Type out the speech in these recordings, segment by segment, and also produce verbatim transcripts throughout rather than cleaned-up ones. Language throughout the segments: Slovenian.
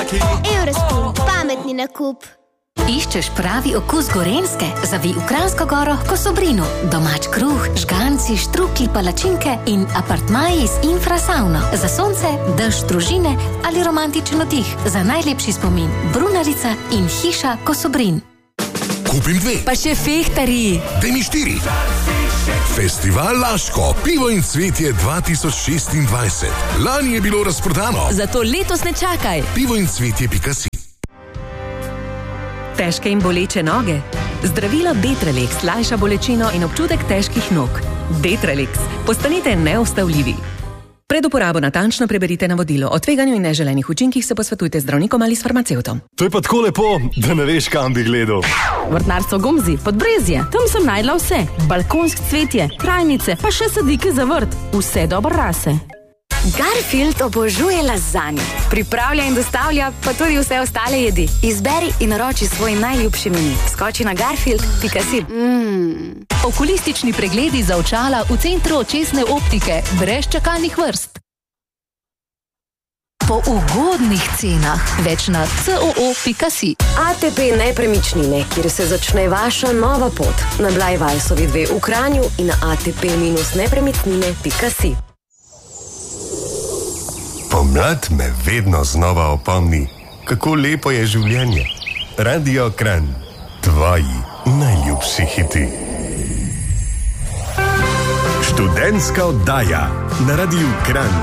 Eurospin, pametni nakup. Iščeš pravi okus Gorenjske? Zavij v Kranjsko Goro k Kosobrinu. Domač kruh, žganci, štruklji, palačinke in apartmaji z infrasauno. Za sonce, dež, družine ali romantičen oddih. Za najlepši spomin Brunarica in hiša Kosobrin. Kupim dve. Pa še fehtari. Daj mi štiri. Festival Laško, pivo in cvetje dva tisoč šestindvajset. Lani je bilo razprodano. Zato letos ne čakaj. pivo in cvetje pika si. Težke in boleče noge? Zdravilo Detralex lajša bolečino in občutek težkih nog. Detralex. Postanite neustavljivi. Pred uporabo natančno preberite navodilo. O tveganju in neželenih učinkih se posvetujte z zdravnikom ali s farmacevtom. To je pa tako lepo, da ne veš, kam bi gledal. Vrtnarstvo Gomzi, Podbrezje. Tam sem najdla vse. Balkonsk cvetje, trajnice, pa še sadike za vrt. Vse dober rase. Garfield obožuje lazanjo. Pripravlja in dostavlja pa tudi vse ostale jedi. Izberi in naroči svoj najljubši meni. Skoči na garfield pika si. Mm. Okulistični pregledi za očala v centru očesne optike, brez čakalnih vrst. Po ugodnih cenah, več na c o o pika si. A T P Nepremičnine, kjer se začne vaša nova pot. Na Blajvajsovi dve v Kranju in na a t p nepremičnine pika si. Pomlad me vedno znova opomni, kako lepo je življenje. Radio Kranj, tvoji najljubši hiti. Študentska oddaja na Radiu Kranj.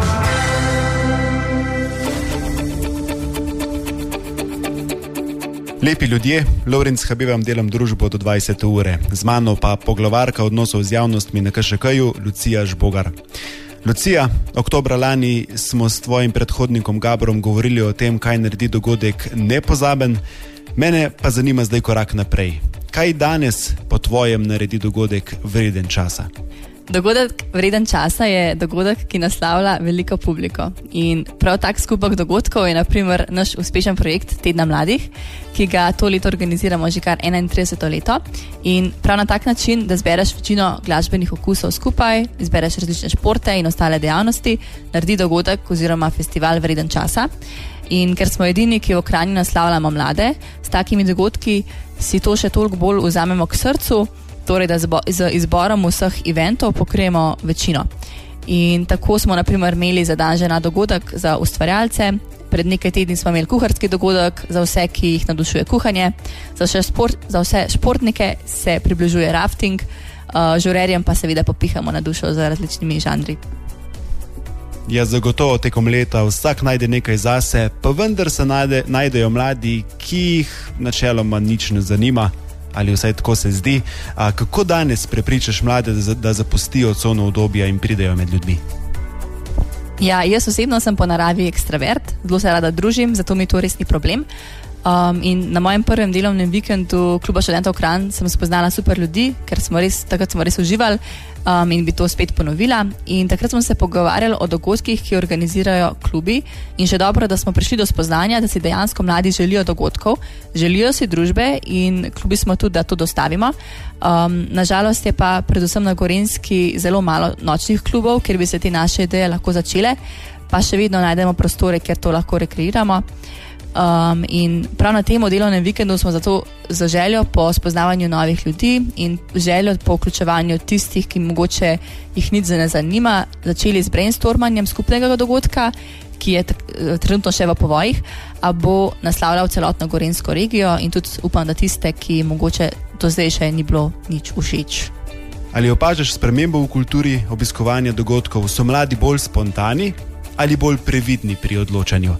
Lepi ljudje, Lovrenc Habib vam delam družbo do dvajsete ure. Z mano pa poglavarka odnosov z javnostmi na K Š K-ju, Lucija Žbogar. Lucija, oktobra lani smo s tvojim predhodnikom Gaborom govorili o tem, kaj naredi dogodek nepozaben. Mene pa zanima zdaj korak naprej. Kaj danes po tvojem naredi dogodek vreden časa? Dogodek vreden časa je dogodek, ki naslavlja veliko publiko. In prav tak skupek dogodkov je na primer naš uspešen projekt Tedna mladih, ki ga to leto organiziramo že kar enaintrideseto leto. In prav na tak način, da zbereš večino glasbenih okusov skupaj, zbereš različne športe in ostale dejavnosti, naredi dogodek oziroma festival vreden časa. In ker smo edini, ki v Kranju naslavljamo mlade, s takimi dogodki si to še toliko bolj vzamemo k srcu, torej da z izborom vseh eventov pokrijemo večino. In tako smo na primer imeli za dan žena dogodek za ustvarjalce, pred nekaj tedni smo imeli kuharski dogodek za vse, ki jih navdušuje kuhanje, za vse, šport, za vse športnike se približuje rafting, uh, žurerjem pa seveda popihamo na dušo z različnimi žanri. Ja, zagotovo tekom leta vsak najde nekaj zase, pa vendar se najde, najdejo mladi, ki jih načeloma nič ne zanima, ali vsaj tako se zdi. A kako danes prepričaš mlade, da, da zapustijo cono udobja in pridejo med ljudmi? Ja, jaz osebno sem po naravi ekstravert, zelo se rada družim, zato mi to res ni problem. Um, in na mojem prvem delovnem vikendu Kluba študentov Kranj sem spoznala super ljudi, ker smo res, takrat smo res uživali um, in bi to spet ponovila. In takrat smo se pogovarjali o dogodkih, ki organizirajo klubi, in še dobro, da smo prišli do spoznanja, da si dejansko mladi želijo dogodkov, želijo si družbe in klubi smo tudi, da to dostavimo. Um, nažalost je pa predvsem na Gorenjski zelo malo nočnih klubov, kjer bi se te naše ideje lahko začele, pa še vedno najdemo prostore, kjer to lahko rekreiramo. Um, in prav na tem delovnem vikendu smo zato za željo po spoznavanju novih ljudi in željo po vključevanju tistih, ki mogoče jih nič ne zanima, začeli z brainstormanjem skupnega dogodka, ki je trenutno še v povojih, a bo naslavljal celotno gorenjsko regijo in tudi upam, da tiste, ki mogoče do zdaj še ni bilo nič všeč. Ali opažaš spremembo v kulturi obiskovanja dogodkov? So mladi bolj spontani ali bolj previdni pri odločanju?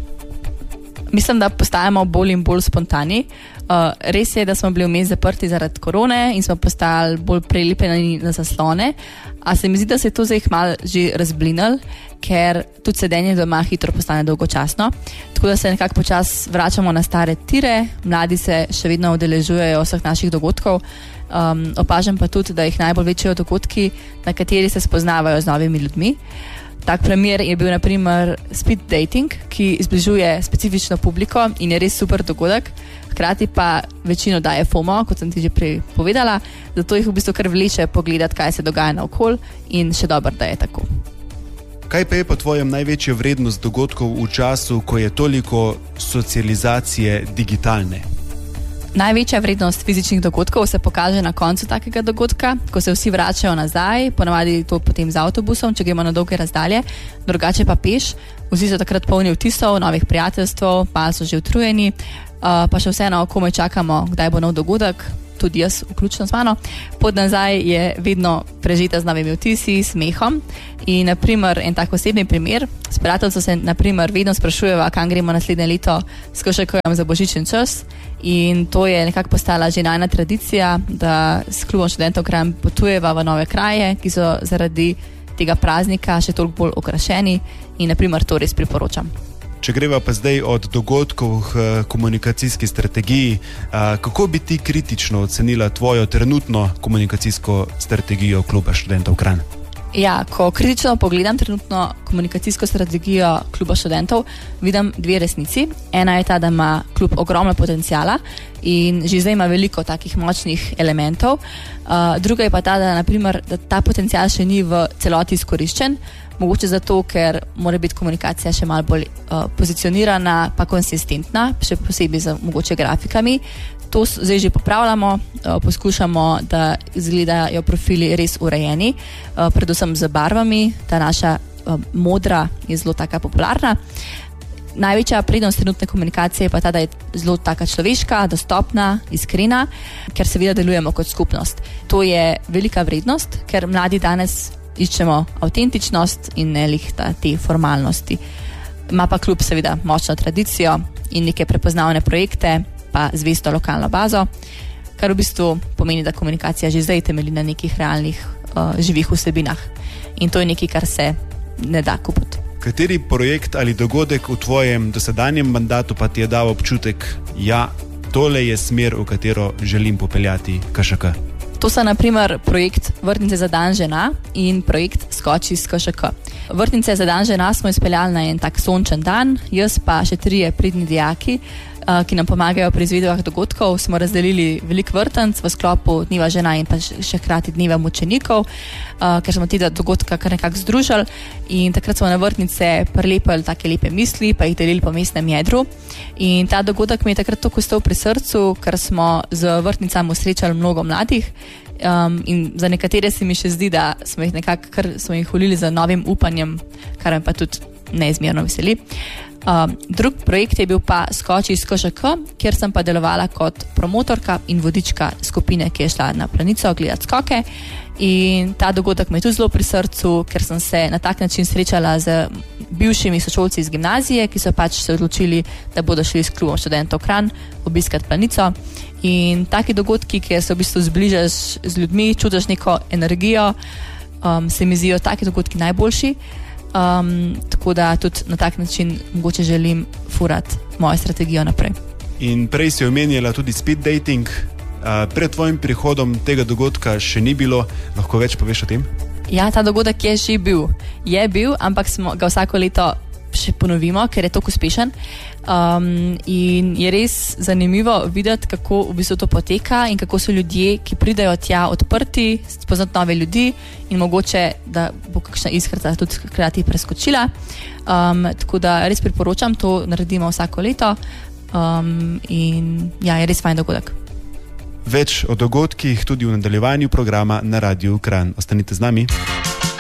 Mislim, da postajamo bolj in bolj spontani. Uh, res je, da smo bili vmes zaprti zaradi korone in smo postali bolj prelepljeni na zaslone, a se mi zdi, da se je to zdaj malo že razblinilo, ker tudi sedenje doma hitro postane dolgočasno. Tako da se nekako počas vračamo na stare tire, mladi se še vedno udeležujejo vseh naših dogodkov. Um, opažam pa tudi, da jih najbolj večjo dogodki, na kateri se spoznavajo z novimi ljudmi. Tak primer je bil na primer speed dating, ki izbližuje specifično publiko in je res super dogodek. Hkrati pa večino daje FOMO, kot sem ti že prej povedala, zato jih v bistvu kar vleče pogledati, kaj se dogaja naokoli in še dobro, da je tako. Kaj pa je po tvojem največja vrednost dogodkov v času, ko je toliko socializacije digitalne? Največja vrednost fizičnih dogodkov se pokaže na koncu takega dogodka, ko se vsi vračajo nazaj, ponavadi to potem z avtobusom, če gremo na dolge razdalje, drugače pa peš. Vsi so takrat polni vtisov, novih prijateljstv, pa so že utrujeni, pa še vseeno komaj čakamo, kdaj bo nov dogodek, tudi jaz vključno z mano. Pot nazaj je vedno prežeta z novimi vtisi, smehom in naprimer en tak osebni primer, s prijateljstvo se naprimer vedno sprašujeva, kam gremo naslednje leto s košarkajem za božičen čas in to je nekako postala že najna tradicija, da s klubom študentov Kranj potujeva v nove kraje, ki so zaradi tega praznika še toliko bolj okrašeni in naprimer to res priporočam. Če greva pa zdaj od dogodkov k komunikacijski strategiji, kako bi ti kritično ocenila tvojo trenutno komunikacijsko strategijo kluba študentov Kranj? Ja, ko kritično pogledam trenutno komunikacijsko strategijo kluba študentov, vidim dve resnici. Ena je ta, da ima klub ogromno potencijala in že zdaj ima veliko takih močnih elementov. Uh, druga je pa ta, da, naprimer, da ta potencijal še ni v celoti izkoriščen, mogoče zato, ker mora biti komunikacija še malo bolj uh, pozicionirana pa konsistentna, še posebej z mogoče grafikami. To zdaj že popravljamo, uh, poskušamo, da izgledajo profili res urejeni, uh, predvsem z barvami, ta naša uh, modra je zelo taka popularna. Največja prednost trenutne komunikacije je pa ta, da je zelo taka človeška, dostopna, iskrena, ker seveda delujemo kot skupnost. To je velika vrednost, ker mladi danes iščemo avtentičnost in ne lihta te formalnosti. Ima pa klub seveda močno tradicijo in neke prepoznavne projekte, pa zvesto lokalno bazo, kar v bistvu pomeni, da komunikacija že zdaj temelji na nekih realnih uh, živih vsebinah. In to je nekaj, kar se ne da kupiti. Kateri projekt ali dogodek v tvojem dosedanjem mandatu pa ti je dal občutek, ja, tole je smer, v katero želim popeljati K Š K? To so naprimer projekt Vrtnice za dan žena in projekt Skoči s K Š K. Vrtnice za dan žena smo izpeljali na en tak sončen dan, jaz pa še trije pridni dijaki, ki nam pomagajo pri izvedbah dogodkov. Smo razdelili velik vrtanc v sklopu Dneva žena in pa še hkrati Dneva mučenikov, ker smo tega dogodka kar nekako združili in takrat smo na vrtnice prilepili take lepe misli, pa jih delili po mestnem jedru. In ta dogodek mi je takrat tako ostal pri srcu, ker smo z vrtnicami srečali mnogo mladih. Um, in za nekatere se mi še zdi, da smo jih nekako kar smo jih volili z novim upanjem, kar me pa tudi neizmerno veseli. Um, drug projekt je bil pa Skoči s K Š K, kjer sem pa delovala kot promotorka in vodička skupine, ki je šla na planico gledati skoke. In ta dogodek me je tudi zelo pri srcu, ker sem se na tak način srečala z bivšimi sošolci iz gimnazije, ki so pač se odločili, da bodo šli s klubom študentov Kranj obiskati planico. In taki dogodki, ki se v bistvu zbližaš z ljudmi, čutiš neko energijo, um, se mi zdijo taki dogodki najboljši. Um, tako da tudi na tak način mogoče želim furati mojo strategijo naprej. In prej si omenjala tudi speed dating. Uh, pred tvojim prihodom tega dogodka še ni bilo, lahko več poveš o tem? Ja, ta dogodek je že bil. Je bil, ampak smo ga vsako leto še ponovimo, ker je tako uspešen. Um, in je res zanimivo videti, kako v bistvu to poteka in kako so ljudje, ki pridejo tja, odprti, spoznati nove ljudi in mogoče, da bo kakšna iskrca tudi hkrati preskočila. Um, tako da res priporočam, to naredimo vsako leto um, in ja, je res fajn dogodek. Več o dogodkih tudi v nadaljevanju programa na Radiu Kranj. Ostanite z nami.